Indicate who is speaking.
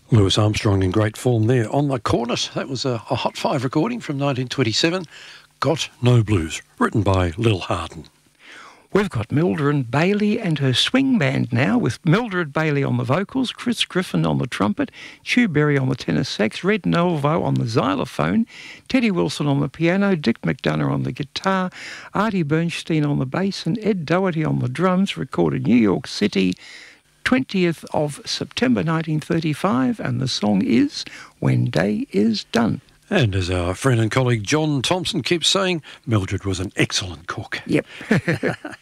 Speaker 1: Louis Armstrong in great form there on the cornet. That was a Hot 5 recording from 1927. Got No Blues, written by Lil Hardin.
Speaker 2: We've got Mildred Bailey and her swing band now, with Mildred Bailey on the vocals, Chris Griffin on the trumpet, Chu Berry on the tenor sax, Red Nelvo on the xylophone, Teddy Wilson on the piano, Dick McDonough on the guitar, Artie Bernstein on the bass, and Ed Doherty on the drums, recorded New York City, 20th of September 1935, and the song is When Day Is Done.
Speaker 1: And as our friend and colleague John Thompson keeps saying, Mildred was an excellent cook.
Speaker 2: Yep.